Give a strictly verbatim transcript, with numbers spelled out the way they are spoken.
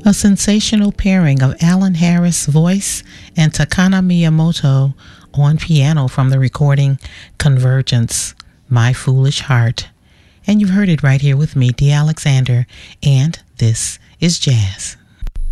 A sensational pairing of Alan Harris' voice and Takana Miyamoto on piano from the recording Convergence, My Foolish Heart. And you've heard it right here with me, Dee Alexander, and this is Jazz.